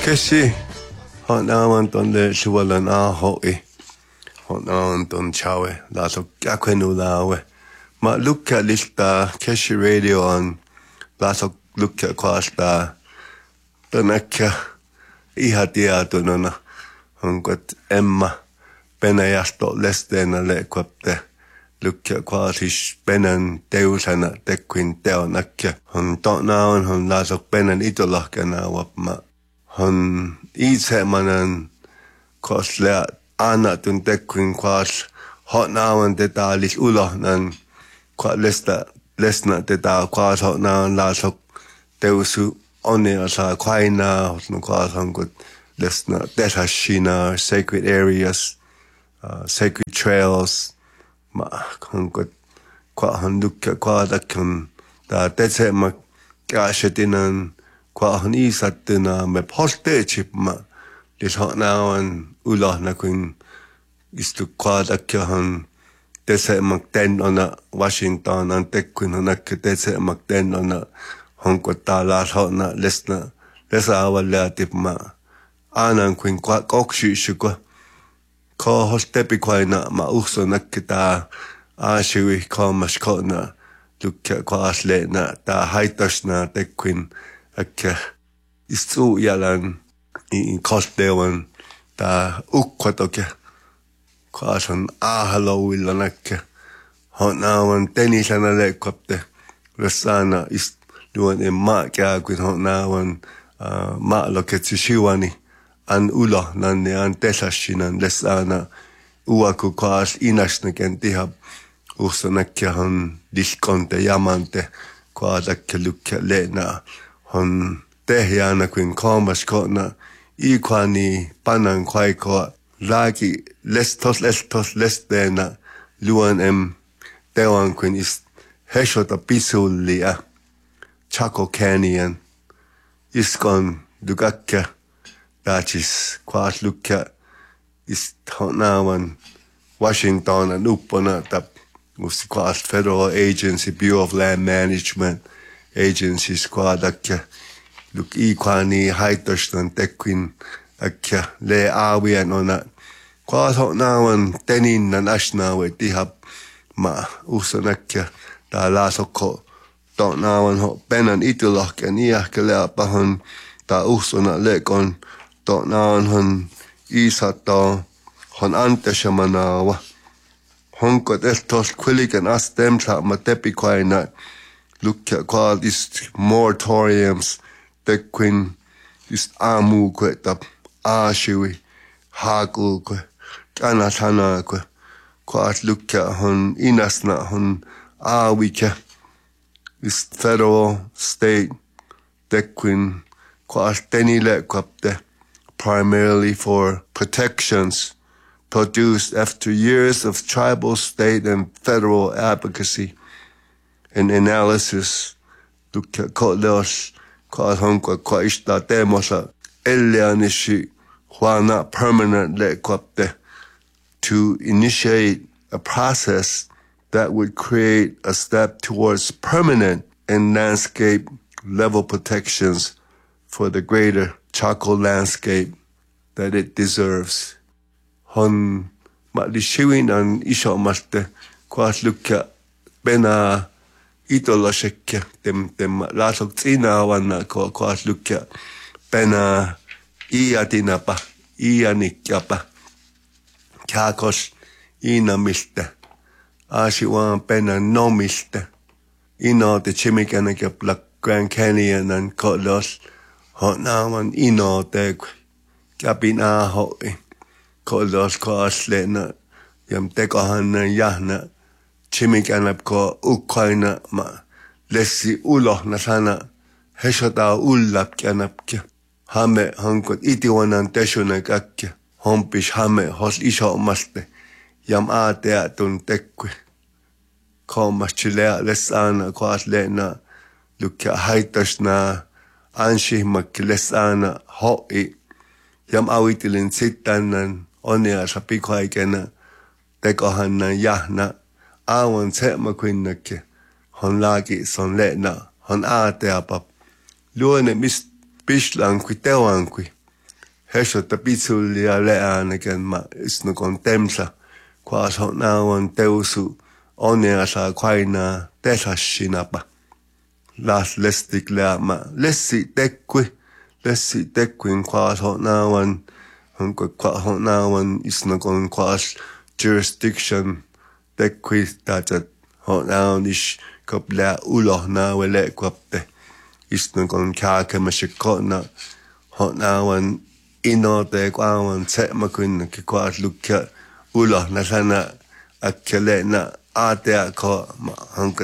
Keshi, hot now and on the Shualan Ahoe, hot now and on Chawe, that's a Gaquenulawe. Ma look at Lista, Keshi radio on, that's a look at Quasta, the Naka, Ihatia Donona, and got Emma, Benayasto less than a lequapte. Look at Quatish, Benan, Deus and a Dequin Del Naka, and don't now and on Lazok Benan Idolak and our ma. Han isämanen kosle annatun tekkuin kwas hot naawan tätä lis ulohnan kwa lesna tätä kwas hot naawan laasok teusu onniasa kwaina hotnu kwas hankut lesna tesashina sacred areas sacred trails ma hankut kwa handukka kwa dakkan ta tetsema kaashetinan qua han isattuna me postechip ma lis hot naawan ulohna kuin istu qua dakkan tese makten ona Washington an tekkuin hanak tese makten ona honkota las hotna lesna lesawalla tipma anan kuin qua koksyshuko ko hostepi kwaina ma uhso nakkita ashiwi komas kona lukka kwaslena ta haitasna tekkuin akka istu yalan in kostewan ta ukkotoke kaasan ahalowilla nakka honawan tenisana lekkopte resana ist duan en maakia kuin honawan maaloketsishiwani an ulo nanne an tesashinan lesana uaku kaas inasnaken tihab uhsanakka han diskonte jamante kaadakke lukka lena hon tehjana kuin kolmas kona ikwani panan kwaiko lagi lestos lestena luan tewan kuin is heshota pisullia Chaco Canyon iskon dugakka dachis kwaas lukka is honawan Washington and uppona tap was kwaas Federal Agency Bureau of Land Management agencies quadakka look ikwani haitostan tekkin akka le awian ona quas hot nawan tenin na national tihab ma usanakka ta lasokko to nawan hot benan itulak and iahkele pahon ta usona lekon to nawan hon isata hon anteshamanawa honkot estos quilikan astem sa matepi kwaina look at qual is moratoriums tekkin is amu kwetap ashiwi hagul kwe kanasana kwe quas look at hon inasna hon awike is federal state tekkin quas tenile kwapte primarily for protections produced after years of tribal, state and federal advocacy and analysis tukka kolos honko kwa ista temosa elianishi huana permanent le kwapte to initiate a process that would create a step towards permanent and landscape level protections for the greater Chaco landscape that it deserves. Hon malishiwin an isha maste kwas lukka bena itolashekka tem lasok tsina wana kwas lukka bena iatinapa ianikapa kakos inamiste ashiwan bena nomiste ino te chimikanaka plak Grand Canyon and kolos hot naman ino te kapina hoi kolos kwas lena yam tekahan yahna chimikanap ko Ukraina ma lessi uloh na sana heshota ullap kanapke hame hankot itiwanan teshonak akke hompish hame hos isha maste yam aatea tun tekwe komas chilea lesana kwas lena lukka haitashna anshihmak lesana hoi yam awitilin sittanan onia sapikwaikena tekahan yahna awan tsema kwinnake hon lagi son lena hon aatea pap luone mis bishlan kwi tewan kwi Hesho tapitsulia leanakan ma isno kon temsa kwa so nawan teusu oneasa kwaina tesashinapa las lestik lea ma lessi tekquin kwa so nawan hunko kwa so nawan isno kon kwa jurisdiction tekqui tatat ho nawan ish kopla ulo na wele kwapte isno kon kake mashikona ho nawan ino te kwawan tse makun ke kwa lukya ulo na sana akkele na ate ko hanko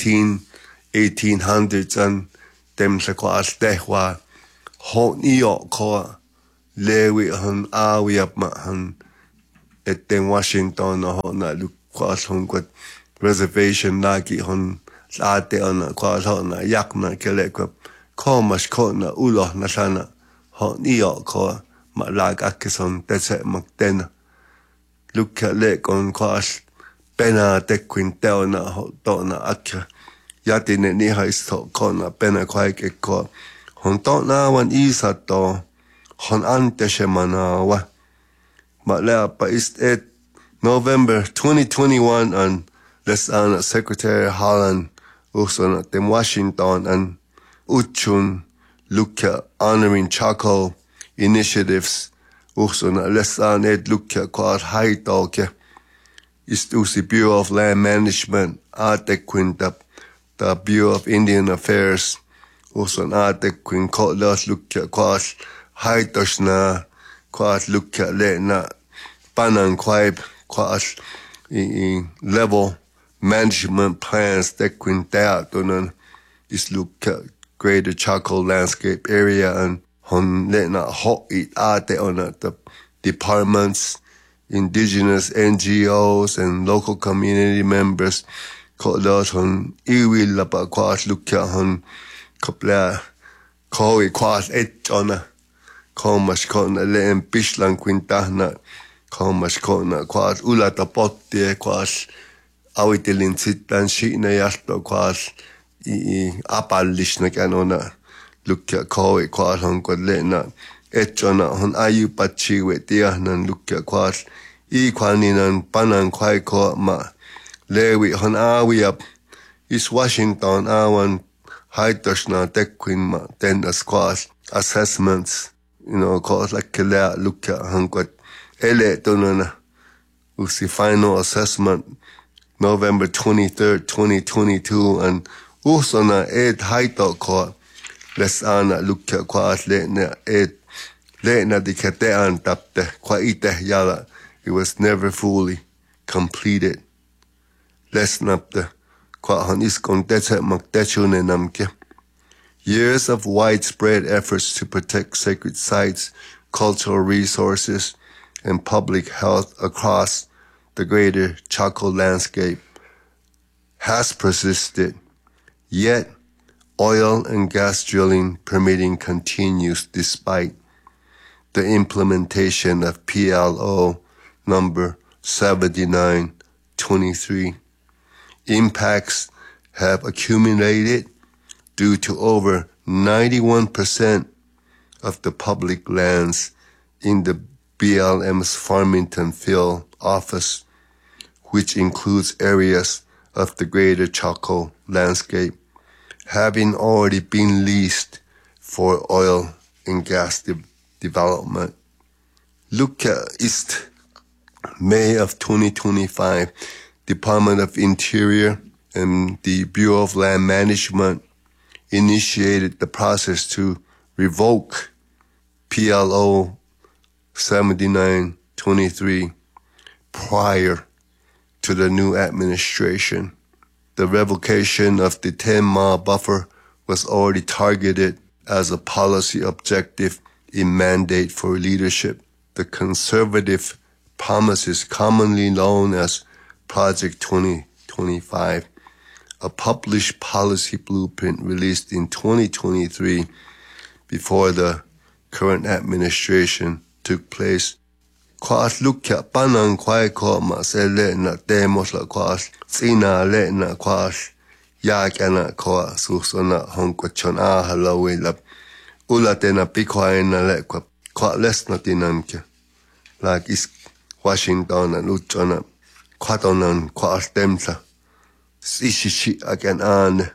1800s an dem sa kwa stehwa ho niyo ko lewi han awi up ma han etten Washington ho na lukwa hanko reservation lagi hon ate on kwa ho na yakna kele ko mas ko na ulo na sana ho niyo ko ma lag akison tese maktena lukka le kon kwaas pena tekquin teona ho tona akka yatine ni haisto kona pena kwaike ko hon tona wan isa to hon ante shemanawa ma lea pa ist et November 2021 and lesana Secretary Holland usona tem Washington and uchun lukka honoring Chaco initiatives usona lesana et lukka kwar haitoke ist usi Bureau of Land Management atequin the Bureau of Indian Affairs usona atequin kotlas lukka kwar haitoshna kwar lukka le na panan kwaib kwar level management plans tequin teatonan is lukka Greater Chaco Landscape Area and hon lena ho it ate on the departments, indigenous NGOs and local community members kolos hon iwi lapa kwas lukya hon kopla koi kwas et ona komas kona leen pishlan quintahna komas kona kwas ulata potti kwas awitelin sittan shina yasto kwas apallishna kanona lukya koi kwas hon kodlena etchona hon ayu pachiwe tiahnan lukya kwas I kwaninan panan kwai ko ma lewi hon awi up is Washington awan haitoshna tequin ma tendas kwas assessments kwas like kela lukya hon kod ele tonana usi final assessment November 23rd 2022 and usona ed haito ko lesana lukya kwas lena ed lena diketean tapte kwa ite yala it was never fully completed lesnapte kwa hanis kontete maktechune namke years of widespread efforts to protect sacred sites cultural resources and public health across the greater Chaco landscape has persisted. Yet, oil and gas drilling permitting continues despite the implementation of PLO number 7923. Impacts have accumulated due to over 91% of the public lands in the BLM's Farmington Field office, which includes areas of the greater Chaco landscape, having already been leased for oil and gas development. Look at East May of 2025, Department of Interior and the Bureau of Land Management initiated the process to revoke PLO 7923 prior to the new administration. The revocation of the 10-mile buffer was already targeted as a policy objective in mandate for leadership. The conservative promises commonly known as Project 2025, a published policy blueprint released in 2023 before the current administration took place. Kwas lukya panang kwai ko ma se le na demos la kwas tsina le na kwas ya kana ko susona hong ko chon a halawi la ula te na pikwai na le ko kwa lesna tinanke like is Washington and Uchana kwatonan kwa temsa isishi again an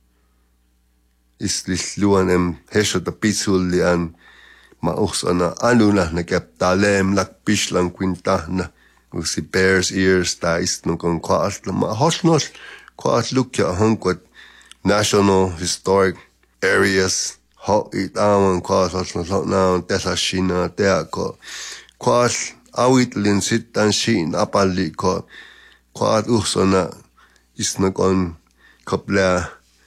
is this luanem hesho the pitsulli an ma usana anuna ne kep talem lak pishlan quintana usi bears ears ta is no kon kwa ma hosnos kwa lukya honkot national historic areas ho it aman kwa hosnos now tesashina teako kwa awitlin sitan shin apalli ko kwa usana is no kon kopla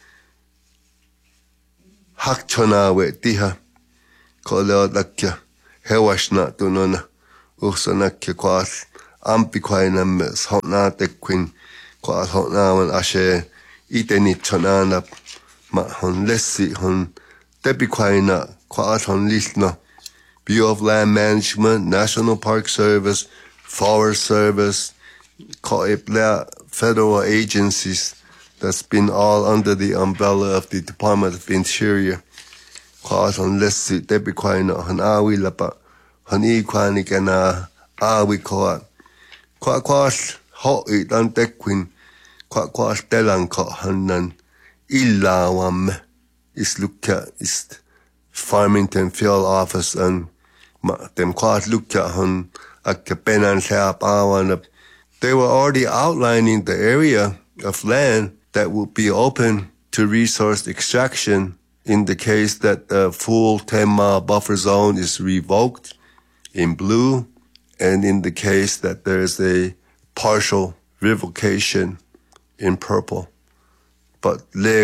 hakchona we tiha ko leo lakya hewashna tunona usana ke kwa ampi kwaina mes hotna te queen kwa hotna wan ashe iteni chonana ma hon lessi hon tepi kwaina kwa hon lisna Bureau of Land Management, National Park Service, Forest Service, federal agencies that's been all under the umbrella of the Department of Interior. Cause unless they be quite an awi lapa, honey quani gana awi koa. Quas hot it on deck queen, quas delan cot hanan illa wam is look at is Farmington Field Office and them quite look at hun at Capenan Sap Awan. They were already outlining the area of land that would be open to resource extraction in the case that the full 10-mile buffer zone is revoked in blue, and in the case that there is a partial revocation in purple. But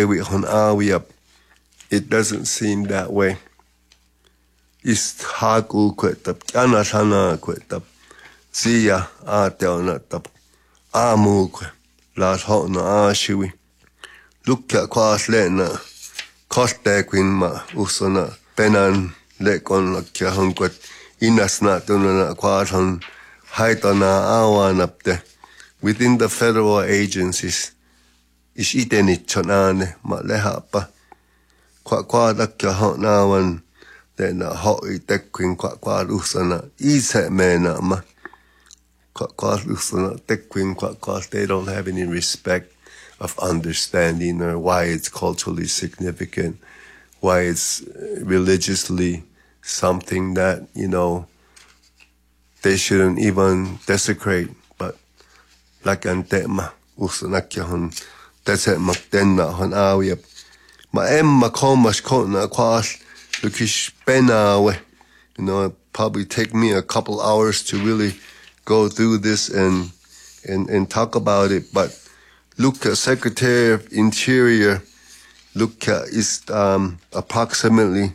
it doesn't seem that way. Ist haku kwetab, anashana kwetab, siya ateonatab, amu kwe, las hotna ashiwi. Lukka kwaas lena, koste kwin ma usana, penan lekon lakya hunkwet, inasna tunana kwaas hun, haitana awanapte. Within the federal agencies, is itenit chonane, ma lehapa. Kwa lakya hotna wan, then hot tequin kwa usana is mena ma kwa usana tequin kwa they don't have any respect of understanding or why it's culturally significant, why it's religiously something that, you know, they shouldn't even desecrate. But like antema usana kyahun that's maktenna hon awi ma emma komash kona kwa Lukish Benawe, you know, it probably take me a couple hours to really go through this and talk about it. But look at Secretary of Interior, look at is approximately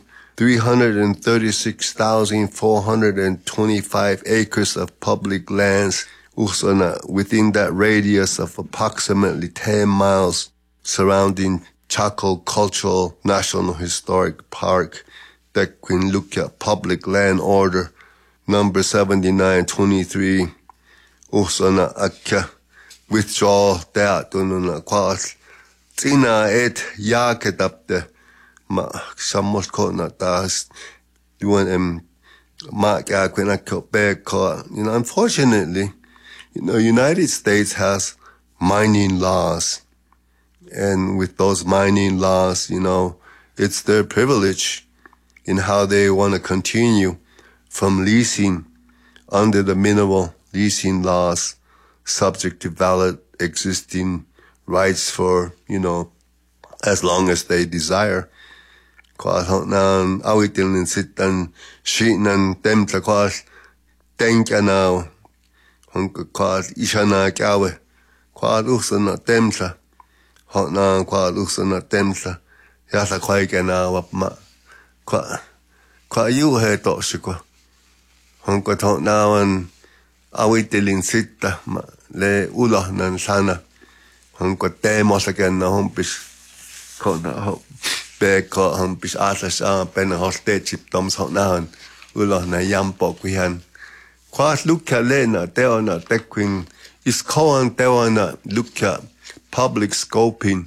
336,425 acres of public lands within that radius of approximately 10 miles surrounding Chaco Cultural National Historic Park. That can look at Public Land Order number 7923 usana akka withdraw that ununa kwas tina et yaketapte ma samos kona tas doing ma yakwenako beko. You know, unfortunately, you know, United States has mining laws, and with those mining laws, you know, it's their privilege in how they want to continue from leasing under the mineral leasing laws, subject to valid existing rights for, you know, as long as they desire. Kwa nan awitin sitan shinan temta kwa tenka now honka kwa ishana kawe kwa usana temta hot nan kwa usana temta yasa kwa ikana wapma kwa yu he to shikwa honka to nawan awitin sita ma le ulah nan sana honka temos again na hompis kona ho Beko hampis asas pena hoste chip toms honahan ulah na yampo kuihan. Kwas lukka lena teona tequin is koan teona lukka public scoping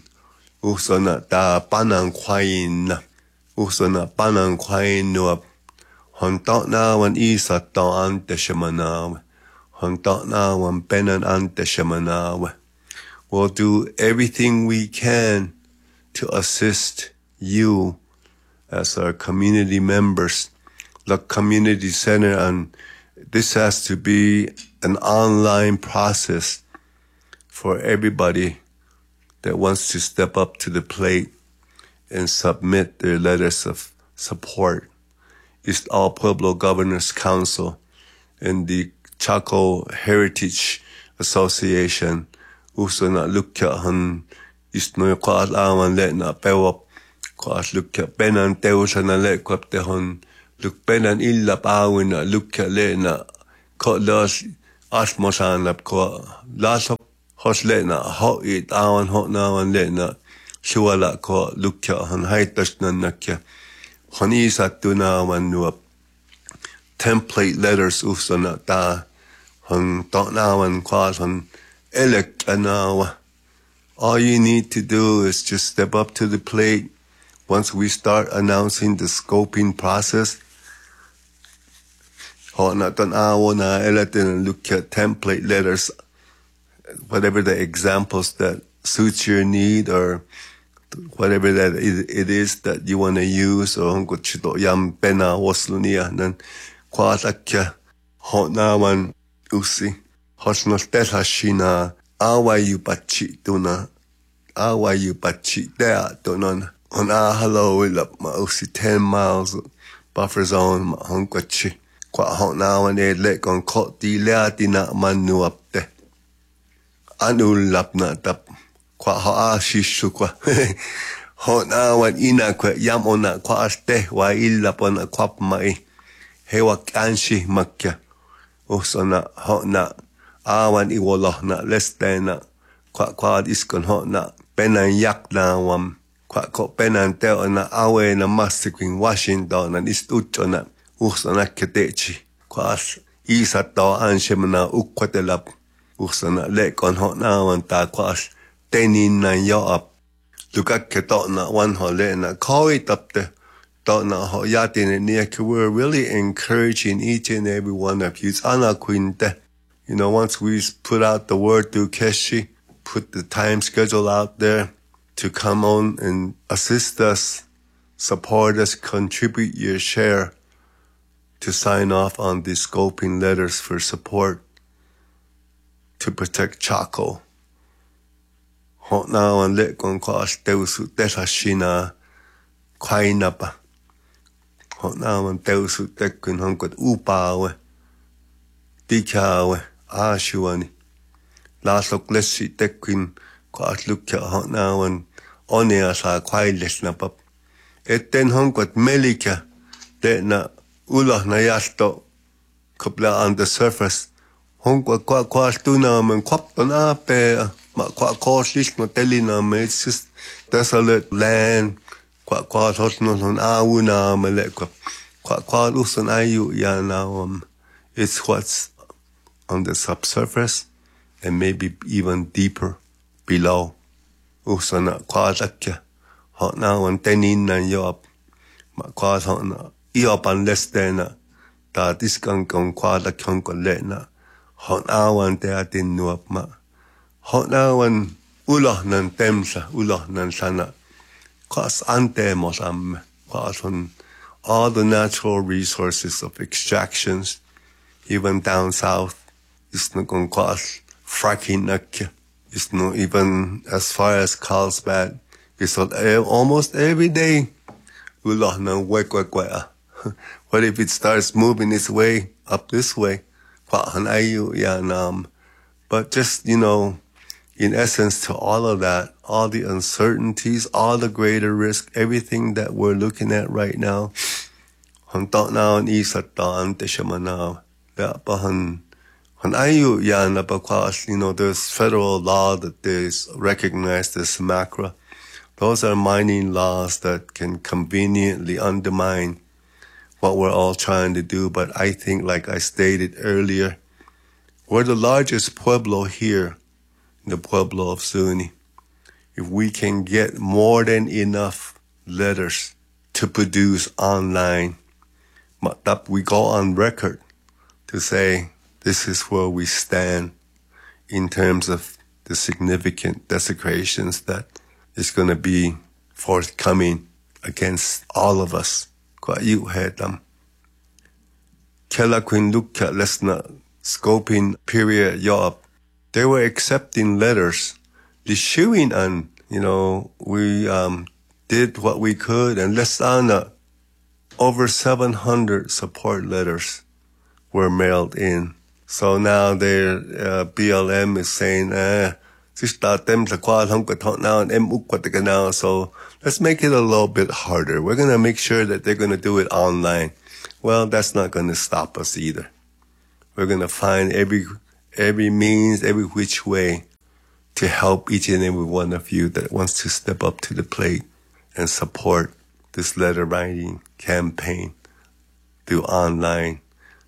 usona ta panang kwain usona panang kwain no Hontawan isata ante shamanawe. Hontawan penan ante shamanawe. We'll do everything we can to assist you as our community members, the community center, and this has to be an online process for everybody that wants to step up to the plate and submit their letters of support. It's All Pueblo Governors Council and the Chaco Heritage Association. Uso na lukya han isno kwa awan le na pewap kwa lukya penan teusa na le kwapte hon luk penan illa pawin na lukya le na ko las asmosan lap ko lasok hos le na ho it awan ho na awan le na shuala ko lukya han haitas na nakya hon isa tu na awan nuap template letters uso na ta hon to na awan kwa hon elect anawa. All you need to do is just step up to the plate. Once we start announcing the scoping process, look at template letters, whatever the examples that suits your need or whatever that it is that you want to use, or yam pena waslunia nan kwatakya honawan usi. Hosnostela shina awayu pachi tuna awayu pachi dea tunon on hello up ma usi 10 miles buffer zone ma honkwachi kwa honawan e lek on kot di leati na manu up te anul lap na tap kwa ha shishu kwa honawan ina kwa yam ona kwa aste wa illa pon kwap mai hewa kanshi makya usona hona awan iwoloh na lestena kwa iskon ho na penan yak na wam kwa ko penan teo na awe na mastikwing Washington na istucho na usana ketechi kwa isa to anshem na ukwatelap usana lekon ho na wan ta kwa tenin na yo up lukak keto na wan ho le na koi tapte to na ho yatin ni we're really encouraging each and every one of you ana quinte. You know, once we put out the word through Keshi, put the time schedule out there to come on and assist us, support us, contribute your share to sign off on the scoping letters for support to protect Chaco. Hotna wan le kon ko teusu tesashina kwainapa. Hotna wan teusu tekun honkot upawe. Dikawe. Shuani. Lasok lesi tekin kwa atlukya honawan onea sa kwailes na pap. Etten honkot melika de na ulah na yasto kupla on the surface. Honkot kwa stuna men kwapto na pe ma kwa koslis no telina me. It's just desolate land. Kwa hosno hon awuna mele kwa luson ayu ya na it's what's on the subsurface and maybe even deeper below. Usana kwatakya hotna wan tenin na yop ma kwat hotna iopan lestena ta diskan kon kwatak kon lena hotna wan te atin nuap ma hotna wan ulah nan temsa ulah nan sana kwas ante mosam kwas on all the natural resources of extractions even down south. It's not going to cost fracking. It's not even as far as Carlsbad. It's almost every day. What if it starts moving its way up this way? But just, you know, in essence to all of that, all the uncertainties, all the greater risk, everything that we're looking at right now, you know, there's federal law that is recognized as SMACRA. Those are mining laws that can conveniently undermine what we're all trying to do. But I think, like I stated earlier, we're the largest pueblo here, the Pueblo of Zuni. If we can get more than enough letters to produce online, that we go on record to say this is where we stand in terms of the significant desecrations that is going to be forthcoming against all of us. Kwa yu hedam. Kela Queen Luka lesna scoping period yob. They were accepting letters. The shooing and, we did what we could, and lesana over 700 support letters were mailed in. So now their BLM is saying, so let's make it a little bit harder. We're going to make sure that they're going to do it online. Well, that's not going to stop us either. We're going to find every means, every which way to help each and every one of you that wants to step up to the plate and support this letter writing campaign through online.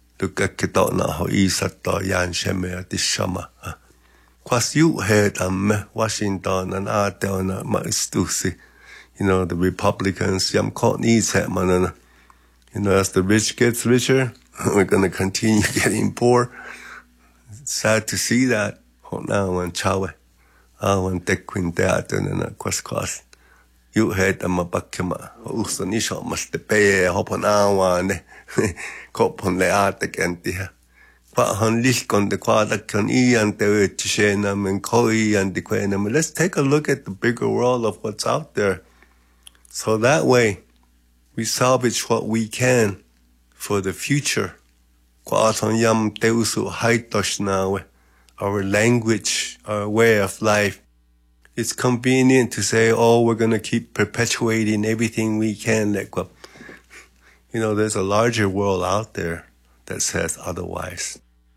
Kwas yu head Washington and Adel Maistusi. The Republicans, yam caught needs het man. As the rich gets richer, we're gonna continue getting poor. It's sad to see that. Now when chawe, when tekwin teaten and kwas. You head a mabakima, usanisha must pay a hop on our cop on the attic and dear. But on Lishkon the Quadak can e and the Tishenam and Koi and the Quenam. Let's take a look at the bigger world of what's out there. So that way we salvage what we can for the future. Quaton yam teusu haitosh now, our language, our way of life. It's convenient to say, we're going to keep perpetuating everything we can. There's a larger world out there that says otherwise.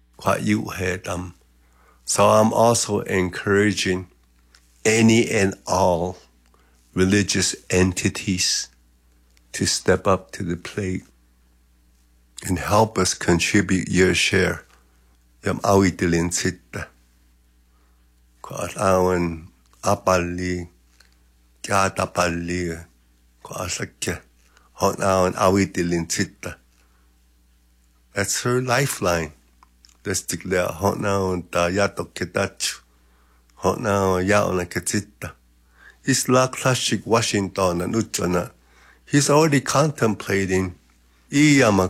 So I'm also encouraging any and all religious entities to step up to the plate and help us contribute your share. Yam awitilin sitta. Awan apali, katapali, kwasakya, awan awitilin sitta. That's her lifeline. Let's declare hot now and yato ketachu. Hot now yaona ketita. He's like classic Washington and Uchana. He's already contemplating. He's gonna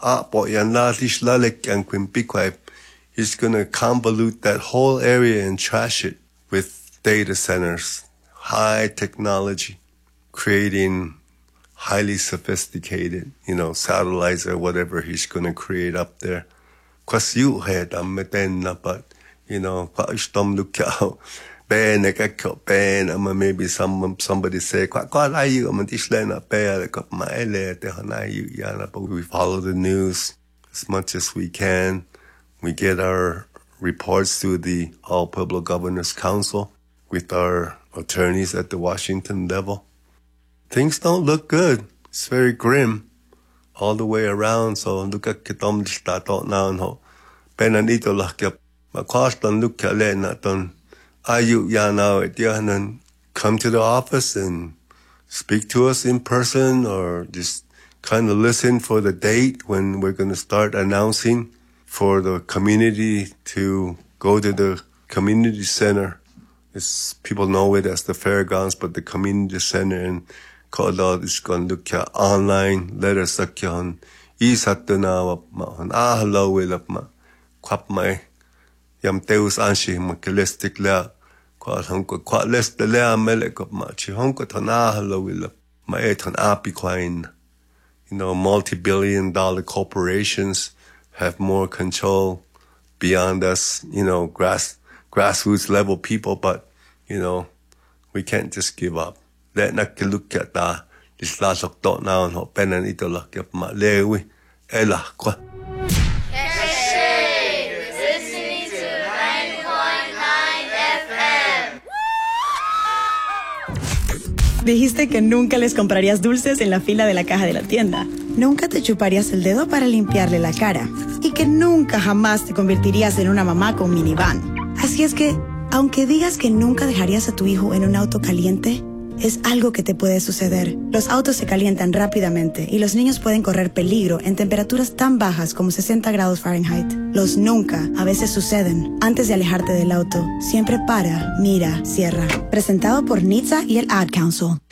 convolute that whole area and trash it with data centers, high technology, creating highly sophisticated, satellites or whatever he's going to create up there. Cause you had a metenna, but, look out. Maybe somebody say, but we follow the news as much as we can. We get our reports through the All Pueblo Governors Council with our attorneys at the Washington level. Things don't look good. It's very grim all the way around. So look at kitom distato now. Penanito lakap. Makostan look at naton. Ayu yana etianan. Come to the office and speak to us in person, or just kind of listen for the date when we're going to start announcing for the community to go to the community center. People know it as the fairgrounds, but the community center in Kodod is going to look at online letters sakyan. Isatuna ma hello wilap ma kwap mai yam teus anshi makilistic la kwat honko kwat list the la melekop ma chi honko tana hello wilap ma eton api kwain. Multi-billion-dollar corporations have more control beyond us, grassroots level people, but, we can't just give up. Let nak look at this last octo now and hope and ito look up my lewi. Ela kwa. Listening to 90.9 FM. Dijiste que nunca les comprarías dulces en la fila de la caja de la tienda. Nunca te chuparías el dedo para limpiarle la cara. Y que nunca jamás te convertirías en una mamá con minivan. Así es que, aunque digas que nunca dejarías a tu hijo en un auto caliente, es algo que te puede suceder. Los autos se calientan rápidamente y los niños pueden correr peligro en temperaturas tan bajas como 60 grados Fahrenheit. Los nunca a veces suceden. Antes de alejarte del auto, siempre para, mira, cierra. Presentado por NHTSA y el Ad Council.